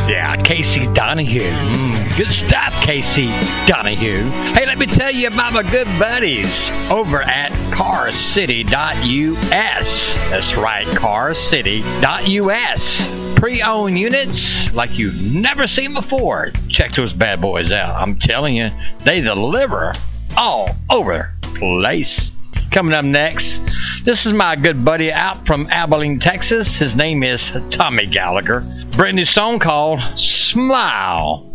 Yeah, Casey Donahue. Good stuff, Casey Donahue. Hey, let me tell you about my good buddies over at CarCity.us. That's right, CarCity.us. Pre-owned units like you've never seen before. Check those bad boys out. I'm telling you, they deliver all over the place. Coming up next, this is my good buddy out from Abilene, Texas. His name is Tommy Gallagher. Brand new song called Smile.